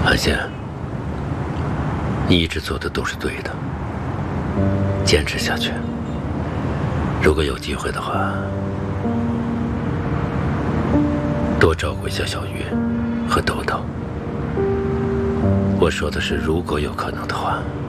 韩信，你一直做的都是对的，坚持下去。如果有机会的话，多照顾一下小鱼和豆豆。我说的是，如果有可能的话。